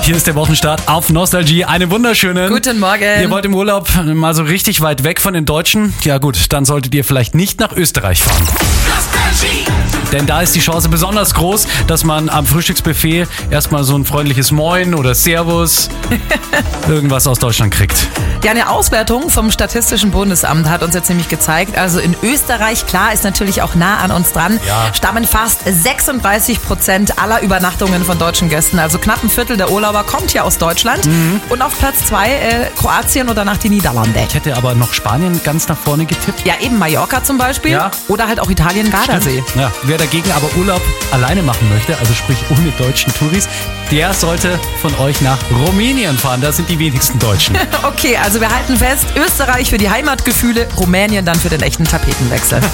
Hier ist der Wochenstart auf Nostalgie. Einen wunderschönen Guten Morgen. Ihr wollt im Urlaub mal so richtig weit weg von den Deutschen? Ja gut, dann solltet ihr vielleicht nicht nach Österreich fahren. Denn da ist die Chance besonders groß, dass man am Frühstücksbuffet erstmal so ein freundliches Moin oder Servus irgendwas aus Deutschland kriegt. Ja, eine Auswertung vom Statistischen Bundesamt hat uns jetzt nämlich gezeigt, also in Österreich, klar, ist natürlich auch nah an uns dran, stammen fast 36% aller Übernachtungen von deutschen Gästen. Also knapp ein Viertel der Urlauber kommt hier aus Deutschland. Und auf Platz 2 Kroatien oder nach die Niederlande. Ich hätte aber noch Spanien ganz nach vorne getippt. Ja, eben Mallorca zum Beispiel. Ja. Oder halt auch Italien, Gardasee. Ja, wer dagegen aber Urlaub alleine machen möchte, also sprich ohne deutschen Touris, der sollte von euch nach Rumänien fahren. Da sind die wenigsten Deutschen. Okay, also wir halten fest, Österreich für die Heimatgefühle, Rumänien dann für den echten Tapetenwechsel.